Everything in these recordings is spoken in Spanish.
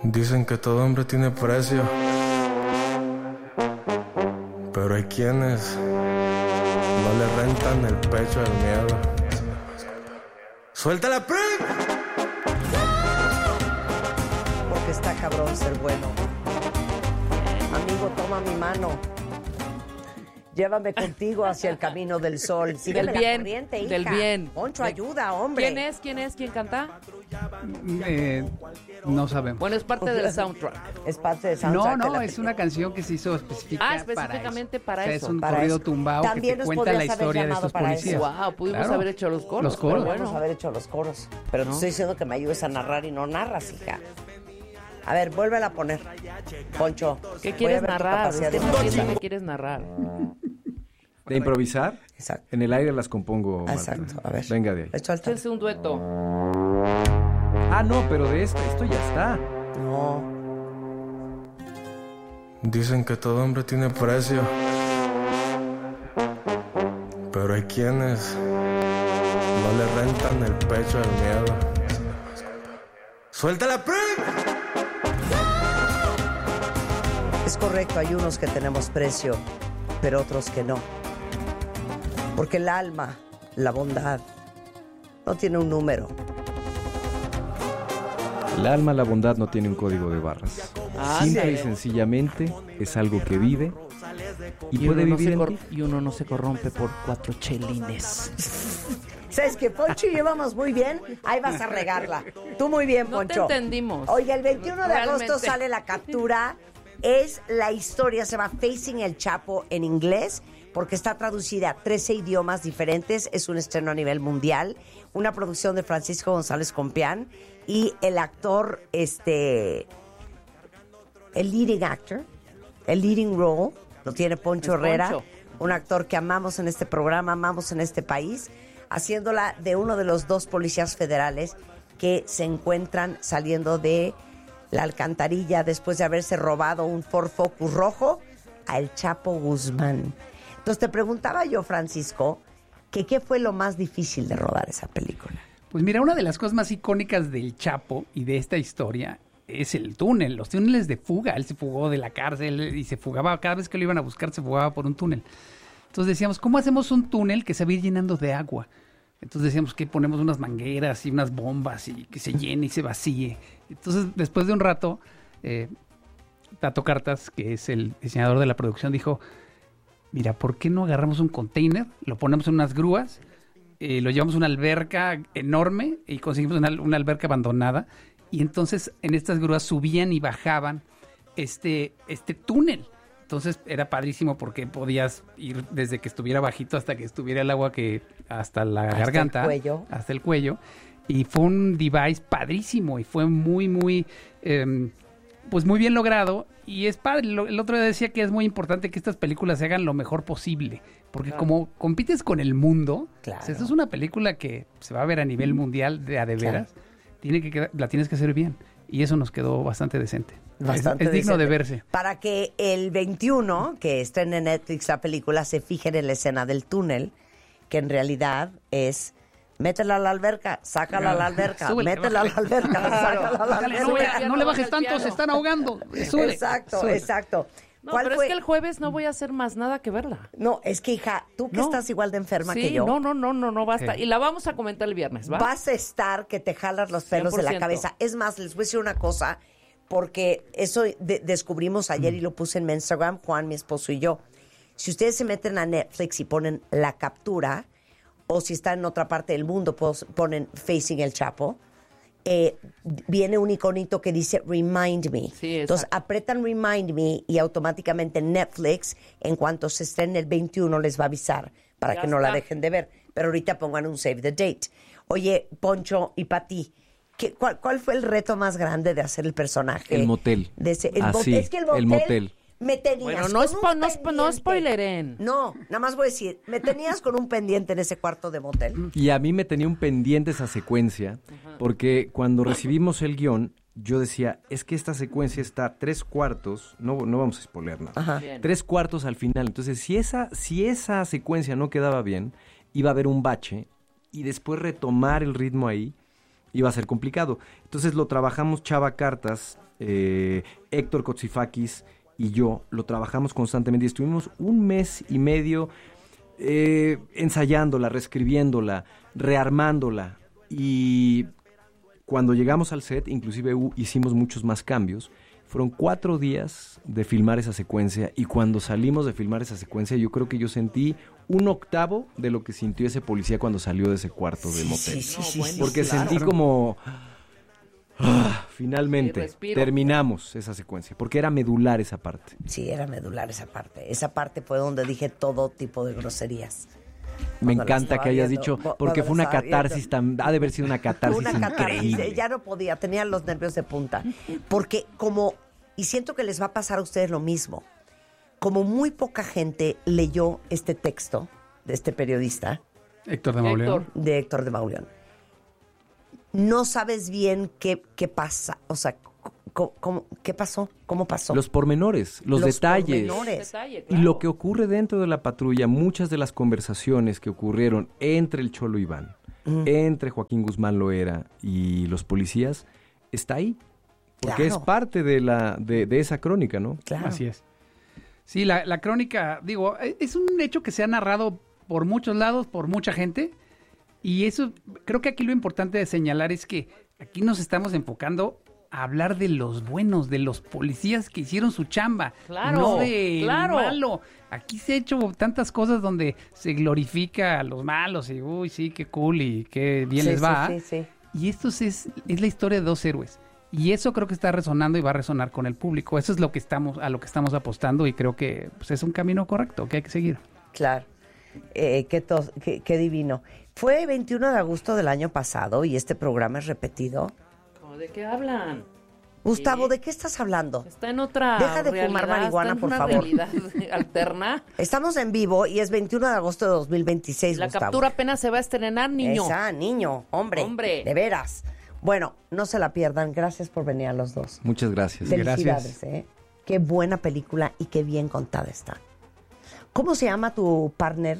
Dicen que todo hombre tiene precio, pero hay quienes no le rentan el pecho al miedo. ¡Suéltala, Prim! Porque está cabrón ser bueno. Amigo, toma mi mano. Llévame contigo hacia el camino del sol. Sígueme Del bien, la corriente, hija. del bien. Poncho, ayuda, hombre. ¿Quién es? ¿Quién canta? No sabemos. Bueno, es parte del soundtrack. Es parte del soundtrack. No, de la es una canción que se hizo específicamente para o sea, eso. Es un Para corrido eso. tumbado También que te nos cuenta la podrías haber historia de llamado estos para policías. eso. Wow, pudimos Claro. haber hecho los coros. Los coros. Pero Podemos haber hecho los coros. Pero te estoy diciendo que me ayudes a narrar y no narras, hija. A ver, vuélvela a poner. Poncho. ¿Qué voy quieres a ver tu narrar? capacidad ¿Qué de pieza quieres narrar? ¿De improvisar? Exacto. En el aire las compongo. Exacto. Marta. A ver. Venga de ahí. Suéltala. Échense un dueto. Ah, no, pero de esto ya está. No. Dicen que todo hombre tiene precio, pero hay quienes no le rentan el pecho al miedo. ¡Suéltala, Prim! Es correcto, hay unos que tenemos precio, pero otros que no. Porque el alma, la bondad, no tiene un número. El alma, la bondad no tiene un código de barras. Simple y sencillamente es algo que vive y puede vivir en ti. Y uno no se corrompe por 4 chelines. ¿Sabes qué, Poncho y yo vamos muy bien? Ahí vas a regarla. Tú muy bien, No te Poncho. entendimos. Oye, el 21 de agosto Realmente. sale la captura. Es la historia, se llama Facing el Chapo en inglés, porque está traducida a 13 idiomas diferentes. Es un estreno a nivel mundial. Una producción de Francisco González Compián. Y el actor, el leading actor, el leading role, lo tiene Poncho Es Herrera. Poncho. Un actor que amamos en este programa, amamos en este país, haciéndola de uno de los 2 policías federales que se encuentran saliendo de la alcantarilla después de haberse robado un Ford Focus rojo a El Chapo Guzmán. Entonces te preguntaba yo, Francisco, que qué fue lo más difícil de rodar esa película. Pues mira, una de las cosas más icónicas del Chapo y de esta historia es el túnel, los túneles de fuga. Él se fugó de la cárcel y se fugaba, cada vez que lo iban a buscar se fugaba por un túnel. Entonces decíamos, ¿cómo hacemos un túnel que se va a ir llenando de agua? Entonces decíamos que ponemos unas mangueras y unas bombas y que se llene y se vacíe. Entonces, después de un rato, Tato Cartas, que es el diseñador de la producción, dijo, mira, ¿por qué no agarramos un container, lo ponemos en unas grúas, lo llevamos a una alberca enorme y conseguimos una alberca abandonada? Y entonces en estas grúas subían y bajaban este túnel. Entonces era padrísimo porque podías ir desde que estuviera bajito hasta que estuviera el agua hasta la garganta. Hasta el cuello. Y fue un device padrísimo y fue muy, muy, pues muy bien logrado. Y es padre. El otro día decía que es muy importante que estas películas se hagan lo mejor posible. Porque como compites con el mundo, Claro. o sea, esta es una película que se va a ver a nivel mundial de veras. La tienes que hacer bien. Y eso nos quedó bastante decente. Bastante es digno decente. de verse. Para que el 21, que estrene en Netflix la película, se fijen en la escena del túnel, que en realidad es métela a la alberca, sácala a la alberca, Súbele, métela a la alberca, sácala a la Dale, alberca. no le bajes tanto, se están ahogando. Sube, Exacto, sube. exacto. No, ¿Cuál pero fue? es que el jueves no voy a hacer más nada que verla. No, es que hija, tú que No. estás igual de enferma Sí, que yo, no basta. Sí. Y la vamos a comentar el viernes, ¿va? vas a estar que te jalas los pelos de la 100%. cabeza. Es más, les voy a decir una cosa, porque eso descubrimos ayer y lo puse en mi Instagram, Juan, mi esposo y yo. Si ustedes se meten a Netflix y ponen la captura, o si están en otra parte del mundo, ponen Facing el Chapo, viene un iconito que dice Remind Me. Sí, entonces exacto. apretan Remind Me y automáticamente Netflix, en cuanto se estrene el 21, les va a avisar para Ya que no la está. dejen de ver. Pero ahorita pongan un Save the Date. Oye, Poncho y Pati, ¿cuál fue el reto más grande de hacer el personaje? El motel. De ese, Así, es que el motel. me tenías Bueno, con no, un no pendiente. spoileren. No, nada más voy a decir, me tenías con un pendiente en ese cuarto de motel. Y a mí me tenía un pendiente esa secuencia, porque cuando recibimos el guión, yo decía, es que esta secuencia está 3/4, no vamos a spoiler nada, Ajá. Bien. 3/4 al final. Entonces, si esa secuencia no quedaba bien, iba a haber un bache y después retomar el ritmo ahí iba a ser complicado. Entonces lo trabajamos Chava Cartas, Héctor Kotsifakis y yo, lo trabajamos constantemente y estuvimos 1 mes y medio ensayándola, reescribiéndola, rearmándola, y cuando llegamos al set, inclusive hicimos muchos más cambios. Fueron 4 días de filmar esa secuencia, y cuando salimos de filmar esa secuencia, yo creo que yo sentí 1/8 de lo que sintió ese policía cuando salió de ese cuarto de motel. Porque sentí como... finalmente terminamos esa secuencia, porque era medular esa parte. Sí, era medular esa parte. Esa parte fue donde dije todo tipo de groserías. Me encanta que hayas dicho, porque fue una catarsis ha de haber sido una catarsis increíble. Ya no podía, tenía los nervios de punta. Porque y siento que les va a pasar a ustedes lo mismo, como muy poca gente leyó este texto de este periodista, Héctor de Mauleón. de Héctor de Mauleón, no sabes bien qué pasa, o sea, ¿qué pasó? ¿Cómo pasó? Los pormenores, los detalles. Detalle, Y claro. lo que ocurre dentro de la patrulla, muchas de las conversaciones que ocurrieron entre el Cholo Iván, entre Joaquín Guzmán Loera y los policías, está ahí. Porque Claro. es parte de esa crónica, ¿no? Claro. Así es. Sí, la crónica, digo, es un hecho que se ha narrado por muchos lados, por mucha gente, y eso, creo que aquí lo importante de señalar es que aquí nos estamos enfocando a hablar de los buenos, de los policías que hicieron su chamba, Claro, no de claro. malo. Aquí se ha hecho tantas cosas donde se glorifica a los malos y, uy, sí, qué cool y qué bien Sí, les va. sí. Y esto es la historia de 2 héroes. Y eso creo que está resonando y va a resonar con el público. Eso es a lo que estamos apostando, y creo que pues, es un camino correcto que hay que seguir. Claro. Qué divino. Fue 21 de agosto del año pasado y este programa es repetido. ¿De qué hablan? Gustavo, Sí. ¿de qué estás hablando? Está en otra Deja de fumar realidad, marihuana, está en por una favor. realidad alterna. Estamos en vivo y es 21 de agosto de 2026, La Gustavo. captura apenas se va a estrenar, niño. Niño, hombre. Hombre. De veras. Bueno, no se la pierdan. Gracias por venir a los dos. Muchas gracias. Felicidades, Qué buena película y qué bien contada está. ¿Cómo se llama tu partner?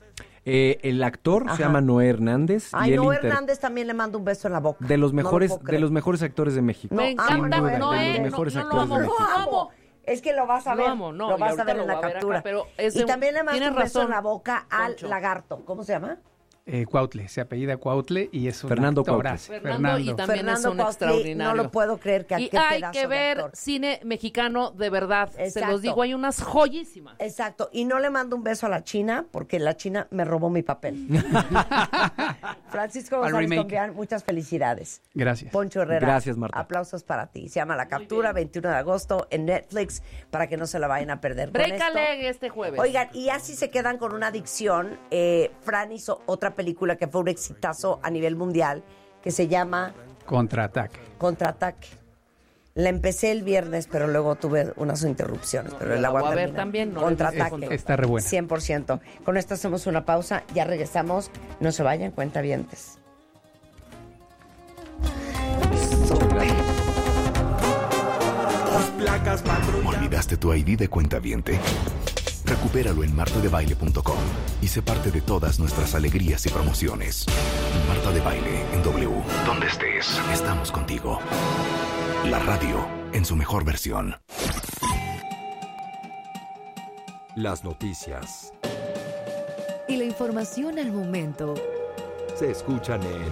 El actor Ajá. se llama Noé Hernández. Ay, y él Noé Hernández también le mando un beso en la boca. de los No lo mejores, puedo de creer. los mejores actores de México. Me No, encanta, amo a Noé, Noé, de los mejores no, lo actores de amo, México. lo amo. Es que lo vas a Lo ver. amo, no, lo y vas a ahorita ver lo en la va a ver acá, captura. pero es y de- también le mando tienes un beso en razón, la boca al Poncho. lagarto. ¿Cómo se llama? Cuautle, se apellida Cuautle y es un Fernando actorazo. Fernando, y también es un Cuauhtlé, extraordinario. No lo puedo creer que Y qué hay pedazo que de ver actor. cine mexicano de verdad. Se Exacto. los digo, hay unas joyísimas. Exacto. Y no le mando un beso a la China porque la China me robó mi papel. Francisco Al González remake. Compeán, muchas felicidades. Gracias. Poncho Herrera. Gracias, Marta. Aplausos para ti. Se llama La Captura, 21 de agosto en Netflix, para que no se la vayan a perder. Con Break a esto- leg este jueves. Oigan, y así se quedan con una adicción. Fran hizo otra película que fue un exitazo a nivel mundial, que se llama Contraataque. Contraataque. La empecé el viernes, pero luego tuve unas interrupciones. Pero la la voy voy a a ver terminar. también, no la he visto Contraataque. con todo. Está re buena. 100%. Con esto hacemos una pausa, ya regresamos. No se vayan, cuentavientes. ¿Olvidaste tu ID de cuentaviente? Recupéralo en martadebaile.com y sé parte de todas nuestras alegrías y promociones. Marta de Baile en W. Donde estés, estamos contigo. La radio en su mejor versión. Las noticias Y la información al momento. se escuchan en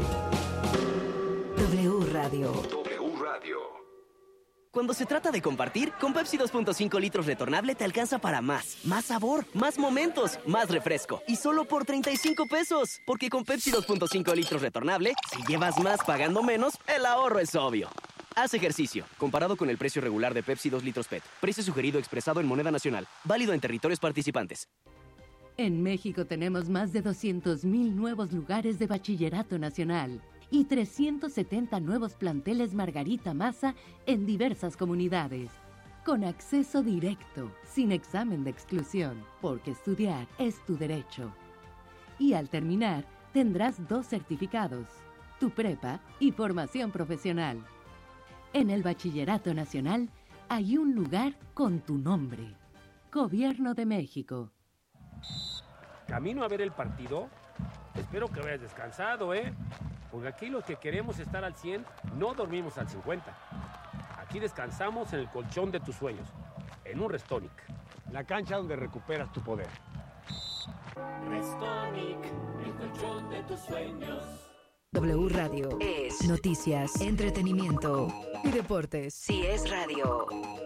W Radio. W Radio. Cuando se trata de compartir, con Pepsi 2.5 litros retornable te alcanza para más. Más sabor, más momentos, más refresco. Y solo por 35 pesos. Porque con Pepsi 2.5 litros retornable, si llevas más pagando menos, el ahorro es obvio. Haz ejercicio. Comparado con el precio regular de Pepsi 2 litros PET. Precio sugerido expresado en moneda nacional. Válido en territorios participantes. En México tenemos más de 200,000 nuevos lugares de bachillerato nacional y 370 nuevos planteles Margarita Maza en diversas comunidades. Con acceso directo, sin examen de exclusión, porque estudiar es tu derecho. Y al terminar, tendrás 2 certificados, tu prepa y formación profesional. En el Bachillerato Nacional hay un lugar con tu nombre. Gobierno de México. Camino a ver el partido. Espero que hayas descansado, ¿eh? Porque aquí los que queremos estar al 100 no dormimos al 50. Aquí descansamos en el colchón de tus sueños, en un Restonic. La cancha donde recuperas tu poder. Restonic, el colchón de tus sueños. W Radio es noticias, entretenimiento y deportes. Si es radio.